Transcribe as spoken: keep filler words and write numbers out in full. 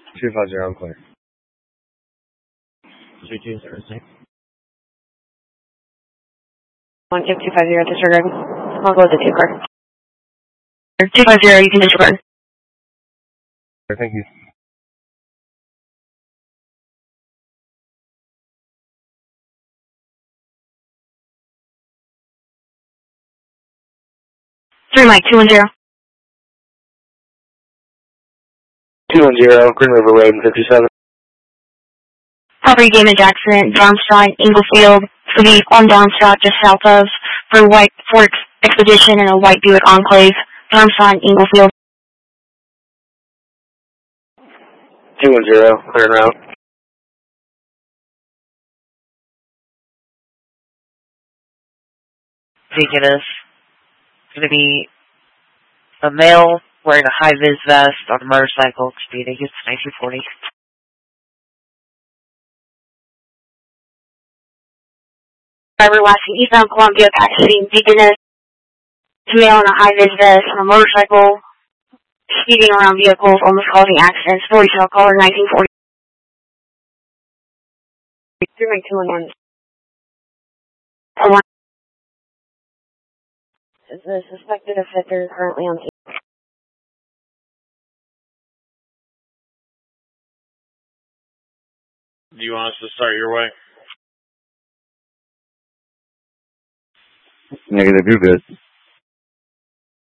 two five zero, I'm clear. two two zero six. one two five zero, disregard. I'll go with the two card. two five zero, you can disregard. Thank you. three Mike, two one zero. two one zero, Green River Road, fifty-seven. Property damage accident, Darmstadt, Inglefield, City on Darmstadt, just south of, for White Forks Expedition and a White Buick Enclave, Darmstadt, Inglefield. two one zero, clear and route. Beacon is going to be a male wearing a high-vis vest on a motorcycle, speeding. It's nineteen forty. Driver last seen eastbound Columbia, exiting Deaconess. Male in a high-vis vest on a motorcycle, speeding around vehicles, almost causing accidents. Story cell caller nineteen forty. three Mike, two one one. The suspected offender is currently on scene. Do you want us to start your way? Negative, you're good.